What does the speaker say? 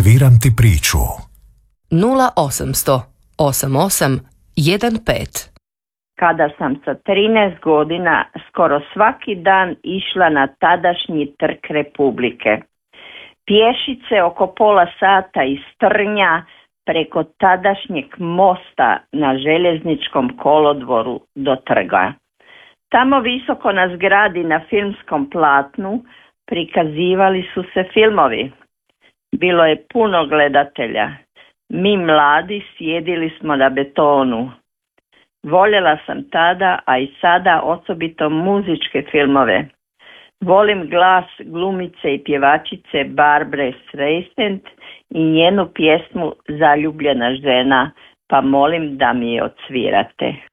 Sviram ti priču. 0800 88 15. Kada sam sa 13 godina skoro svaki dan išla na tadašnji Trg Republike. Pješice oko pola sata iz Trnja preko tadašnjeg mosta na željezničkom kolodvoru do trga. Tamo visoko na zgradi na filmskom platnu prikazivali su se filmovi. Bilo je puno gledatelja. Mi mladi sjedili smo na betonu. Voljela sam tada, a i sada osobito muzičke filmove. Volim glas glumice i pjevačice Barbare Streisand i njenu pjesmu Zaljubljena žena, pa molim da mi je odsvirate.